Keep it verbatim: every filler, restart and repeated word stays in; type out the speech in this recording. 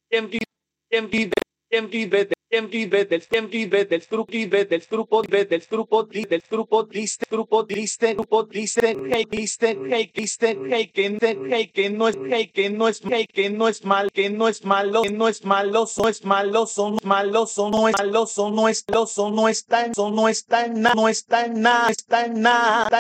MD, MD, MD, MD del MD del grupo del grupo del grupo del grupo liste grupo liste grupo liste hey liste hey liste hey que hey que no es hey que no es hey que no es mal que no es malo que no es malo no es malo son malos son no es malo son no es lo son no está en son no está en nada no está en nada está en nada